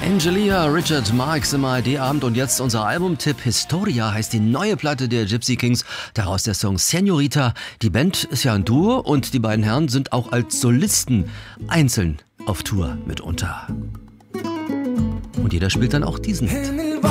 Angelia, Richard Marx im ARD-Abend und jetzt unser Albumtipp. Historia heißt die neue Platte der Gypsy Kings, daraus der Song Senorita. Die Band ist ja ein Duo und die beiden Herren sind auch als Solisten einzeln auf Tour mitunter. Und jeder spielt dann auch diesen Hit.